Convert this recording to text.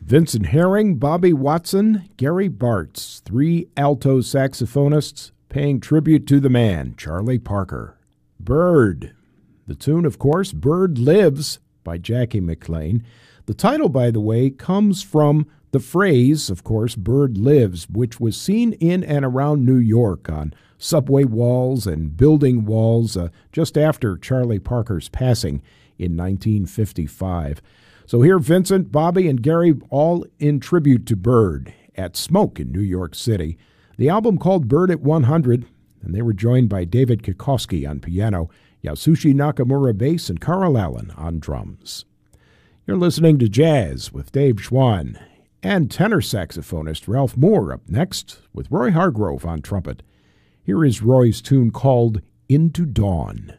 Vincent Herring, Bobby Watson, Gary Bartz, three alto saxophonists paying tribute to the man, Charlie Parker. Bird. The tune, of course, Bird Lives by Jackie McLean. The title, by the way, comes from the phrase, of course, Bird Lives, which was seen in and around New York on subway walls and building walls just after Charlie Parker's passing in 1955. So here, Vincent, Bobby, and Gary all in tribute to Bird at Smoke in New York City. The album called Bird at 100, and they were joined by David Kikoski on piano, Yasushi Nakamura bass, and Carl Allen on drums. You're listening to Jazz with Dave Schwann, and tenor saxophonist Ralph Moore up next with Roy Hargrove on trumpet. Here is Roy's tune called Into Dawn.